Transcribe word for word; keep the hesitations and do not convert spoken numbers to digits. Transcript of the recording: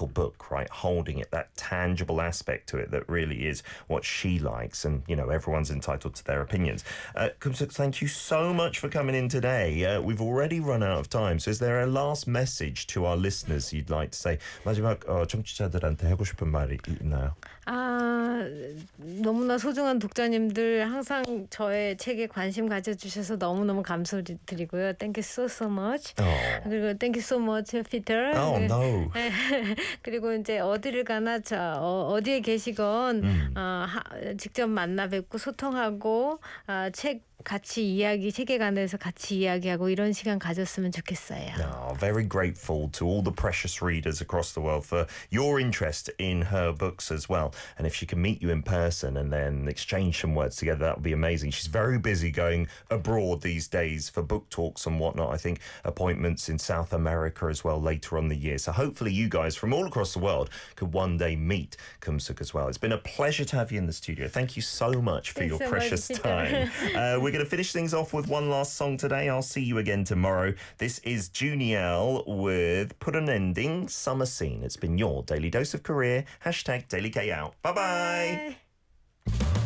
physical book, right? Holding it, that tangible aspect to it that really is what she likes. And, you know, everyone's entitled to their opinions. Uh, Kumsuk, thank you so much for coming in today. Uh, we've already run out of time. So is there a last message to our listeners you'd like to say? 마지막 어, 청취자들한테 하고 싶은 말이 있나요? 아, 너무나 소중한 독자님들 항상 저의 책에 관심 가져주셔서 너무너무 감사드리고요. Thank you so so much. Oh. 그리고 thank you so much, Peter. Oh, no. 그리고 이제 어디를 가나 저 어, 어디에 계시건 음. 어, 하, 직접 만나 뵙고 소통하고 어, 책 같이 이야기 책에 관해서 같이 이야기하고 이런 시간 가졌으면 좋겠어요. Oh, very grateful to all the precious readers across the world for your interest in her books as well. And if she can meet you in person and then exchange some words together, that would be amazing. She's very busy going abroad these days for book talks and whatnot. I think appointments in South America as well later on the year. So hopefully you guys from all across the world could one day meet Kumsuk as well. It's been a pleasure to have you in the studio. Thank you so much for Thanks your so precious much, time. uh, we're going to finish things off with one last song today. I'll see you again tomorrow. This is Juniel with Put an Ending Summer Scene. It's been your Daily Dose of Career. Hashtag Daily K out. Bye-bye. Bye.